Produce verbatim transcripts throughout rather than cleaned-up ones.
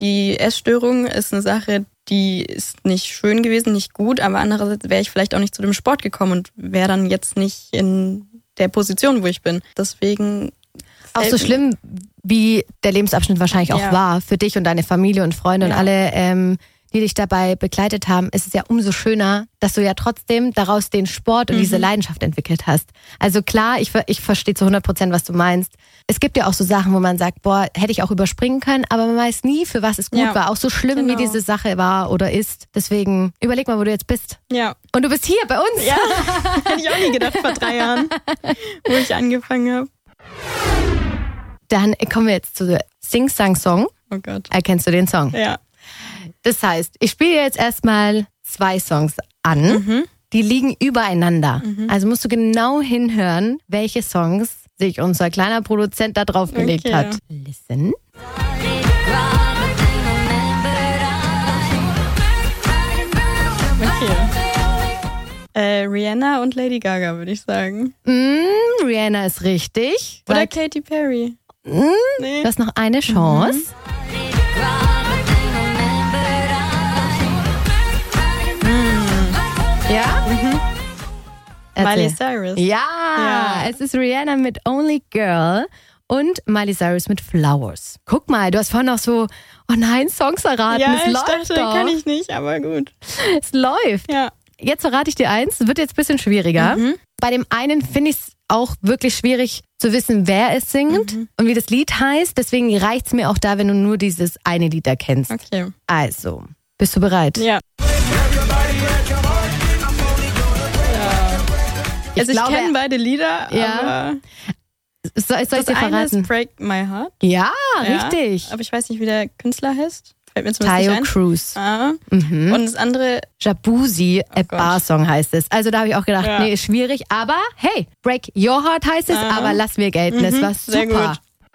Die Essstörung ist eine Sache, die ist nicht schön gewesen, nicht gut, aber andererseits wäre ich vielleicht auch nicht zu dem Sport gekommen und wäre dann jetzt nicht in der Position, wo ich bin. Deswegen... Auch so schlimm, wie der Lebensabschnitt wahrscheinlich auch ja. war für dich und deine Familie und Freunde ja. und alle, ähm, die dich dabei begleitet haben, ist es ja umso schöner, dass du ja trotzdem daraus den Sport und mhm. diese Leidenschaft entwickelt hast. Also klar, ich, ich verstehe zu hundert Prozent, was du meinst. Es gibt ja auch so Sachen, wo man sagt, boah, hätte ich auch überspringen können, aber man weiß nie, für was es gut ja. war. Auch so schlimm, genau. wie diese Sache war oder ist. Deswegen überleg mal, wo du jetzt bist. Ja. Und du bist hier bei uns. Ja, hätte ich auch nie gedacht vor drei Jahren, wo ich angefangen habe. Dann kommen wir jetzt zu Sing-Sang-Song. Oh Gott. Erkennst du den Song? Ja. Das heißt, ich spiele jetzt erstmal zwei Songs an. Mhm. Die liegen übereinander. Mhm. Also musst du genau hinhören, welche Songs sich unser kleiner Produzent da drauf gelegt okay. hat. Listen. Okay. Äh, Rihanna und Lady Gaga, würde ich sagen. Mm, Rihanna ist richtig. Oder Sag, Katy Perry. Mm, nee. Du hast noch eine Chance. Mhm. Ja? Mhm. Miley Cyrus. Ja, ja, es ist Rihanna mit Only Girl und Miley Cyrus mit Flowers. Guck mal, du hast vorhin noch so, oh nein, Songs erraten. Ja, es ich läuft dachte, doch. kann ich nicht, aber gut. Es läuft. Ja. Jetzt verrate ich dir eins, es wird jetzt ein bisschen schwieriger. Mhm. Bei dem einen finde ich es auch wirklich schwierig zu wissen, wer es singt mhm. und wie das Lied heißt. Deswegen reicht es mir auch da, wenn du nur dieses eine Lied erkennst. Okay. Also, bist du bereit? Ja. Ich also ich glaube, kenne beide Lieder, ja. aber soll, soll das ich dir eine verraten? ist Break My Heart. Ja, ja, richtig. Aber ich weiß nicht, wie der Künstler heißt. Fällt mir zumindest Tayo nicht ein. Cruz. Ah. Mhm. Und das andere... Jacuzzi, oh a Bar-Song heißt es. Also da habe ich auch gedacht, ja. nee, ist schwierig. Aber hey, Break Your Heart heißt es, ah. aber lass mir gelten. Es mhm. war super. Sehr gut.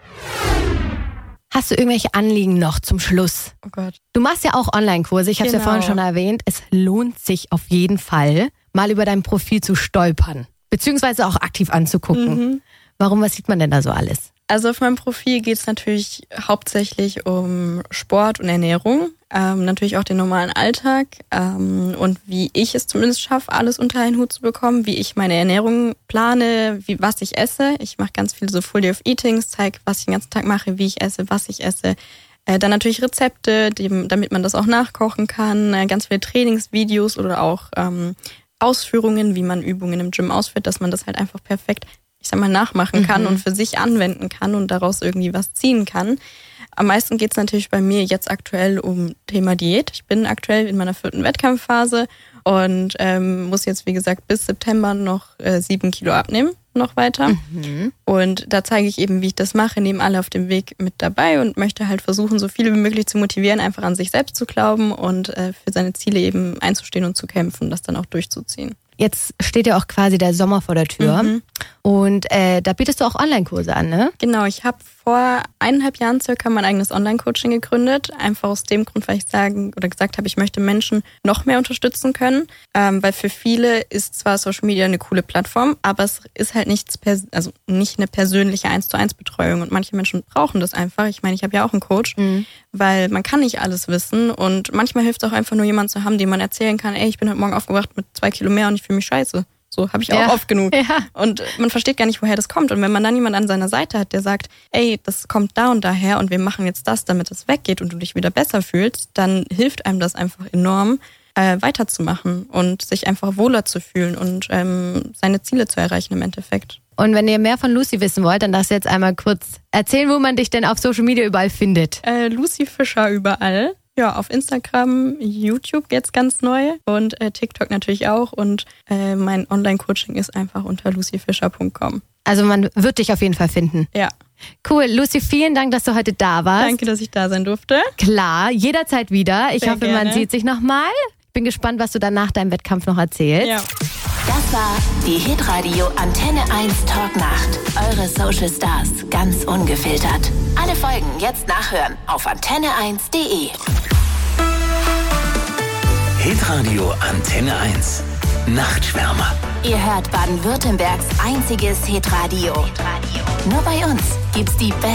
Hast du irgendwelche Anliegen noch zum Schluss? Oh Gott. Du machst ja auch Online-Kurse, ich habe es genau. ja vorhin schon erwähnt. Es lohnt sich auf jeden Fall, mal über dein Profil zu stolpern. Beziehungsweise auch aktiv anzugucken. Mhm. Warum, was sieht man denn da so alles? Also auf meinem Profil geht es natürlich hauptsächlich um Sport und Ernährung. Ähm, natürlich auch den normalen Alltag ähm, und wie ich es zumindest schaffe, alles unter einen Hut zu bekommen, wie ich meine Ernährung plane, wie was ich esse. Ich mache ganz viele so Full Day of Eatings, zeige, was ich den ganzen Tag mache, wie ich esse, was ich esse. Äh, dann natürlich Rezepte, die, damit man das auch nachkochen kann. Äh, ganz viele Trainingsvideos oder auch ähm, Ausführungen, wie man Übungen im Gym ausführt, dass man das halt einfach perfekt, ich sag mal, nachmachen kann mhm. und für sich anwenden kann und daraus irgendwie was ziehen kann. Am meisten geht es natürlich bei mir jetzt aktuell um Thema Diät. Ich bin aktuell in meiner vierten Wettkampfphase und ähm, muss jetzt, wie gesagt, bis September noch äh, sieben Kilo abnehmen, noch weiter. Mhm. Und da zeige ich eben, wie ich das mache, nehme alle auf dem Weg mit dabei und möchte halt versuchen, so viele wie möglich zu motivieren, einfach an sich selbst zu glauben und äh, für seine Ziele eben einzustehen und zu kämpfen, das dann auch durchzuziehen. Jetzt steht ja auch quasi der Sommer vor der Tür mhm. und äh, da bietest du auch Online-Kurse an, ne? Genau, ich habe vor eineinhalb Jahren circa mein eigenes Online-Coaching gegründet, einfach aus dem Grund, weil ich sagen oder gesagt habe, ich möchte Menschen noch mehr unterstützen können, ähm, weil für viele ist zwar Social Media eine coole Plattform, aber es ist halt nichts, pers- also nicht eine persönliche eins zu eins Betreuung und manche Menschen brauchen das einfach. Ich meine, ich habe ja auch einen Coach, mhm. weil man kann nicht alles wissen und manchmal hilft es auch einfach nur jemand zu haben, dem man erzählen kann, ey, ich bin heute Morgen aufgewacht mit zwei Kilo mehr und ich fühle mich scheiße. So habe ich auch ja. oft genug. Ja. Und man versteht gar nicht, woher das kommt. Und wenn man dann jemanden an seiner Seite hat, der sagt, ey, das kommt da und daher und wir machen jetzt das, damit es weggeht und du dich wieder besser fühlst, dann hilft einem das einfach enorm, äh, weiterzumachen und sich einfach wohler zu fühlen und ähm, seine Ziele zu erreichen im Endeffekt. Und wenn ihr mehr von Lucy wissen wollt, dann darfst du jetzt einmal kurz erzählen, wo man dich denn auf Social Media überall findet. Äh, Lucy Fischer überall. Ja, auf Instagram, YouTube jetzt ganz neu und äh, TikTok natürlich auch. Und äh, mein Online-Coaching ist einfach unter lucy fischer punkt com. Also man wird dich auf jeden Fall finden. Ja. Cool. Lucy, vielen Dank, dass du heute da warst. Danke, dass ich da sein durfte. Klar, jederzeit wieder. Ich Sehr hoffe, gerne. man sieht sich nochmal. Bin gespannt, was du dann nach deinem Wettkampf noch erzählst. Ja. Das war die Hitradio Antenne eins Talknacht. Eure Social Stars, ganz ungefiltert. Alle Folgen jetzt nachhören auf antenne eins punkt de. Hitradio Antenne eins. Nachtschwärmer. Ihr hört Baden-Württembergs einziges Hitradio. Nur bei uns gibt's die besten